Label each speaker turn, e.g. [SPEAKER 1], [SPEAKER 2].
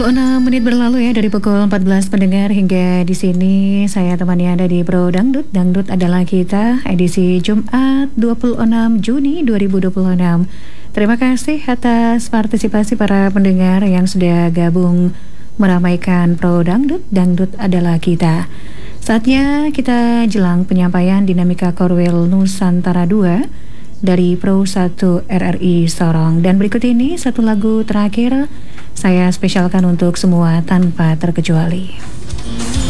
[SPEAKER 1] 6 menit berlalu ya dari pukul 14 pendengar hingga di sini saya temani Anda di Pro Dangdut. Dangdut adalah kita edisi Jumat 26 Juni 2026. Terima kasih atas partisipasi para pendengar yang sudah gabung meramaikan Pro Dangdut. Dangdut adalah kita. Saatnya kita jelang penyampaian dinamika Korwil Nusantara 2 dari Pro 1 RRI Sorong. Dan berikut ini satu lagu terakhir saya spesialkan untuk semua tanpa terkecuali.